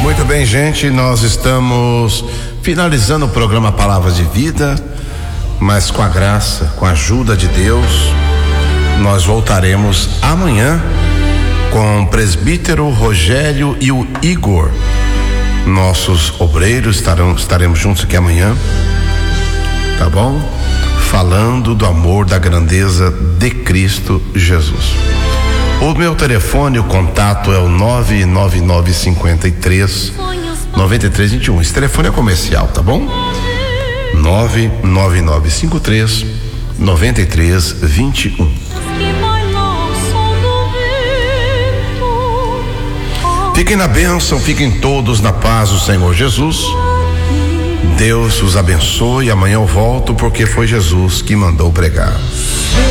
Muito bem, gente, nós estamos finalizando o programa Palavras de Vida, mas com a graça, com a ajuda de Deus, nós voltaremos amanhã com o presbítero Rogério e o Igor. Nossos obreiros estaremos juntos aqui amanhã, tá bom? Falando do amor, da grandeza de Cristo Jesus. O meu telefone, o contato é o 99953-9321. Esse telefone é comercial, tá bom? 99953-9321. Fiquem na bênção, fiquem todos na paz do Senhor Jesus. Deus os abençoe. Amanhã eu volto porque foi Jesus que mandou pregar.